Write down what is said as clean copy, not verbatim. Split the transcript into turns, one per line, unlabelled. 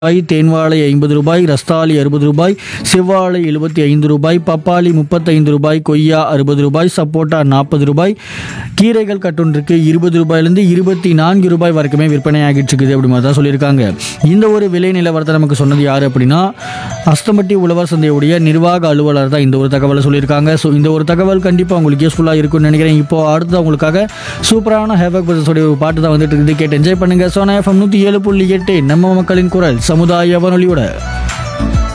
தேன்வாழை ரூபாய், 50, ரஸ்தாளி ரூபாய், 60, செவ்வாழை ரூபாய், 75, பப்பாளி ரூபாய், கொய்யா ரூபாய், சப்போட்டா ரூபாய், கீரைகள் கட்டொன்றுக்கு ரூபாயிலிருந்து 24 ரூபாய் வரைக்குமே விற்பனை ஆகிட்டு இருக்குது அப்படி மாதிரி தான் சொல்லியிருக்காங்க. இந்த ஒரு விலை நிலவரத்தை நமக்கு சொன்னது யார் அப்படின்னா அஸ்தம்பட்டி உழவர் சந்தையுடைய நிர்வாக அலுவலர் தான் இந்த ஒரு தகவலை சொல்லியிருக்காங்க. ஸோ இந்த ஒரு தகவல் கண்டிப்பாக உங்களுக்கு யூஸ்ஃபுல்லாக இருக்கும்னு நினைக்கிறேன். இப்போ அடுத்து உங்களுக்காக சூப்பரான ஹேபக் பிரதர்ஸோடைய ஒரு பாட்டு தான் வந்துட்டு இருக்குது. கேட்டு என்ஜாய் பண்ணுங்க. சோனா FM 107.8 நம்ம மக்களின் குரல் சமுதாய வானொலியோட